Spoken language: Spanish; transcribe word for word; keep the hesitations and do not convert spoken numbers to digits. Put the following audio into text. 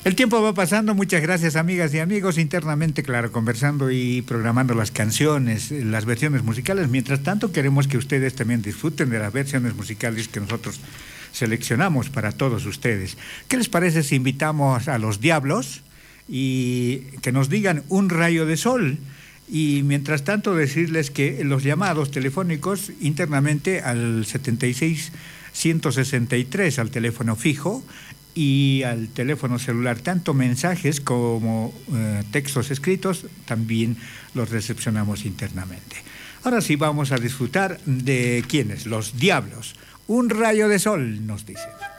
El tiempo va pasando, muchas gracias amigas y amigos, internamente, claro, conversando y programando las canciones, las versiones musicales. Mientras tanto, queremos que ustedes también disfruten de las versiones musicales que nosotros seleccionamos para todos ustedes. ¿Qué les parece si invitamos a Los Diablos y que nos digan Un rayo de sol? Y mientras tanto decirles que los llamados telefónicos internamente al setenta y seis ciento sesenta y tres, al teléfono fijo, y al teléfono celular, tanto mensajes como eh, textos escritos, también los recepcionamos internamente. Ahora sí vamos a disfrutar de ¿quiénes? Los Diablos. Un rayo de sol, nos dicen.